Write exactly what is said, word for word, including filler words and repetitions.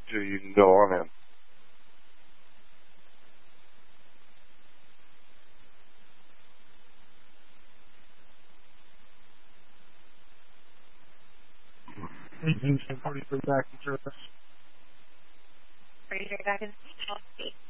to, you can go on in. eighteen forty-three back in service. Are you back in service?